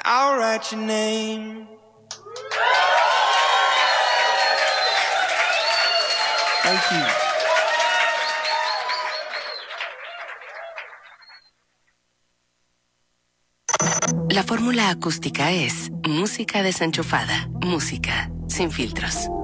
I'll write your name. Thank you. La fórmula acústica es música desenchufada, música sin filtros.